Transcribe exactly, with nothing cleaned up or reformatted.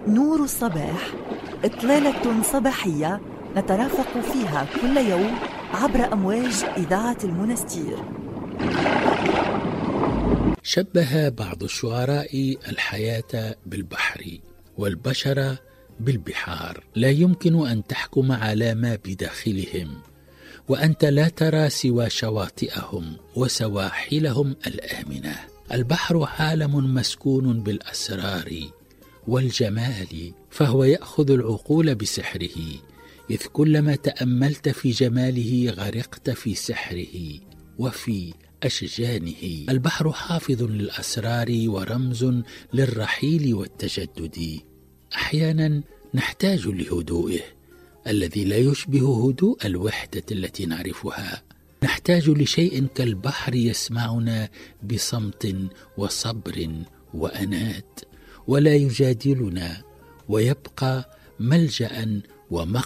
نور الصباح، إطلالة صباحية نترافق فيها كل يوم عبر أمواج إذاعة المنستير. شبه بعض الشعراء الحياة بالبحر والبشر بالبحار. لا يمكن أن تحكم على ما بداخلهم وأنت لا ترى سوى شواطئهم وسواحلهم الآمنة. البحر عالم مسكون بالأسرار والجمال، فهو يأخذ العقول بسحره، إذ كلما تأملت في جماله غرقت في سحره وفي أشجانه. البحر حافظ للأسرار ورمز للرحيل والتجدد. أحيانا نحتاج لهدوئه الذي لا يشبه هدوء الوحدة التي نعرفها. نحتاج لشيء كالبحر يسمعنا بصمت وصبر وأنات، ولا يجادلنا، ويبقى ملجأ ومقرأ